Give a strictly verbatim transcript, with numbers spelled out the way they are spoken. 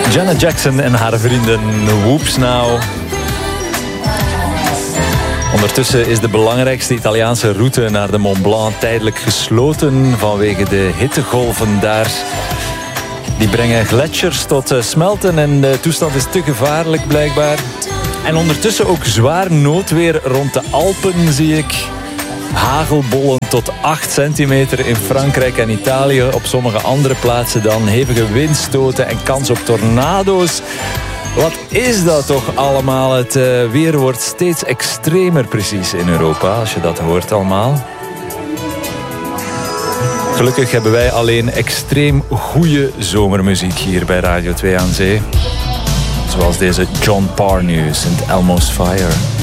Janet Jackson en haar vrienden Whoops Now. Ondertussen is de belangrijkste Italiaanse route naar de Mont Blanc tijdelijk gesloten vanwege de hittegolven daar. Die brengen gletsjers tot smelten en de toestand is te gevaarlijk blijkbaar. En ondertussen ook zwaar noodweer rond de Alpen zie ik. Hagelbollen tot acht centimeter in Frankrijk en Italië. Op sommige andere plaatsen dan hevige windstoten en kans op tornado's. Wat is dat toch allemaal? Het uh, weer wordt steeds extremer precies in Europa, als je dat hoort allemaal. Gelukkig hebben wij alleen extreem goede zomermuziek hier bij Radio twee aan Zee. Zoals deze John Parr nu, Saint Elmo's Fire.